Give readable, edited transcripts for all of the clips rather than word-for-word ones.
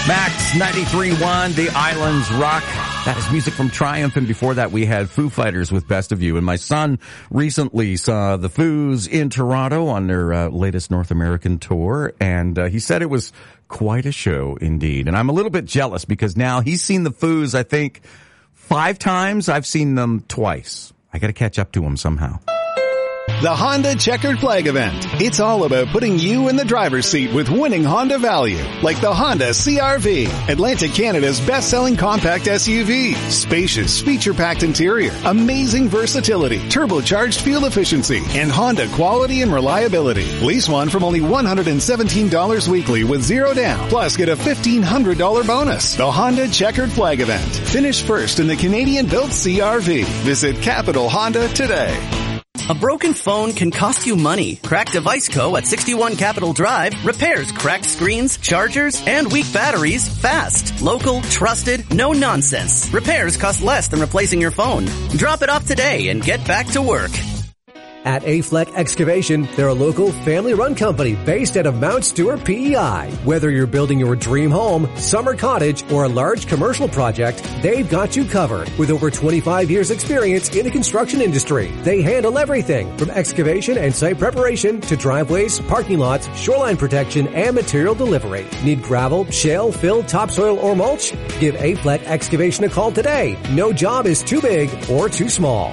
Max 93.1, The Islands Rock. That is music from Triumph, and before that we had Foo Fighters with Best of You. And my son recently saw the Foos in Toronto on their latest North American tour, and he said it was quite a show indeed. And I'm a little bit jealous because now he's seen the Foos, I think, 5 times. I've seen them twice. I got to catch up to him somehow. The Honda Checkered Flag Event. It's all about putting you in the driver's seat with winning Honda value, like the Honda CR-V, Atlantic Canada's best-selling compact SUV. Spacious, feature-packed interior, amazing versatility, turbocharged fuel efficiency, and Honda quality and reliability. Lease one from only $117 weekly with 0 down. Plus, get a $1,500 bonus. The Honda Checkered Flag Event. Finish first in the Canadian-built CR-V. Visit Capital Honda today. A broken phone can cost you money. Cracked Device Co. at 61 Capitol Drive repairs cracked screens, chargers, and weak batteries fast. Local, trusted, no nonsense. Repairs cost less than replacing your phone. Drop it off today and get back to work. At Afleck Excavation, they're a local family-run company based out of Mount Stewart, PEI. Whether you're building your dream home, summer cottage, or a large commercial project, they've got you covered. With over 25 years experience in the construction industry, they handle everything from excavation and site preparation to driveways, parking lots, shoreline protection, and material delivery. Need gravel, shale, fill, topsoil, or mulch? Give Afleck Excavation a call today. No job is too big or too small.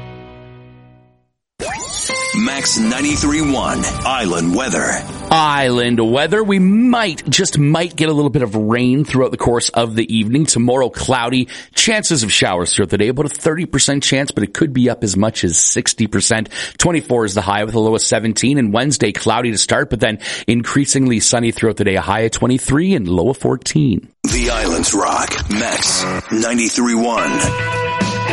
Max 93.1 Island Weather. Island weather. We might get a little bit of rain throughout the course of the evening. Tomorrow, cloudy. Chances of showers throughout the day. About a 30% chance, but it could be up as much as 60%. 24 is the high with a low of 17. And Wednesday, cloudy to start, but then increasingly sunny throughout the day. A high of 23 and low of 14. The Islands Rock. Max 93.1.